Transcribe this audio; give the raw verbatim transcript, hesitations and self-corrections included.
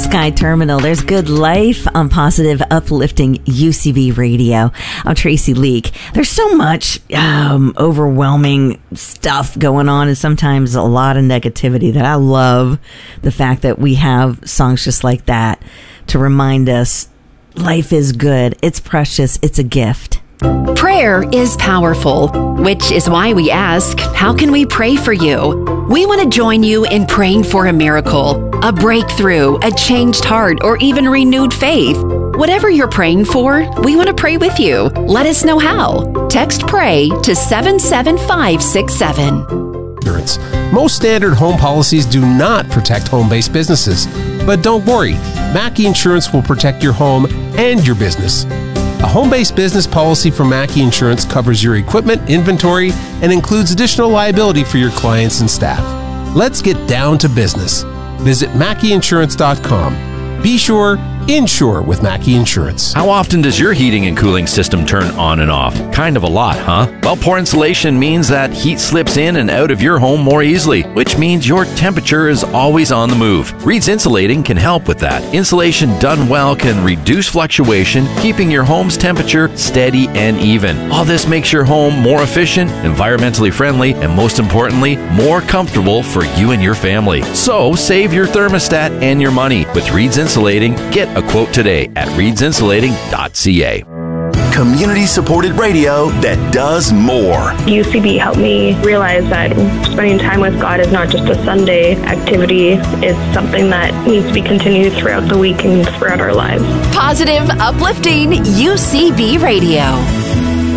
Sky Terminal. There's good life on positive, uplifting U C B radio. I'm Tracy Leak. There's so much um, overwhelming stuff going on, and sometimes a lot of negativity, that I love the fact that we have songs just like that to remind us life is good, it's precious, it's a gift. Prayer is powerful, which is why we ask, how can we pray for you? We want to join you in praying for a miracle, a breakthrough, a changed heart, or even renewed faith. Whatever you're praying for, we want to pray with you. Let us know how. Text PRAY to seven seven five six seven. Most standard home policies do not protect home-based businesses. But don't worry, Mackey Insurance will protect your home and your business. A home-based business policy from Mackey Insurance covers your equipment, inventory, and includes additional liability for your clients and staff. Let's get down to business. Visit Mackey Insurance dot com. Be sure, insure with Mackey Insurance. How often does your heating and cooling system turn on and off? Kind of a lot, huh? Well, poor insulation means that heat slips in and out of your home more easily, which means your temperature is always on the move. Reed's Insulating can help with that. Insulation done well can reduce fluctuation, keeping your home's temperature steady and even. All this makes your home more efficient, environmentally friendly, and most importantly, more comfortable for you and your family. So, save your thermostat and your money with Reed's Insulating. Get a quote today at reeds insulating dot c a. Community-supported radio that does more. U C B helped me realize that spending time with God is not just a Sunday activity. It's something that needs to be continued throughout the week and throughout our lives. Positive, uplifting U C B radio.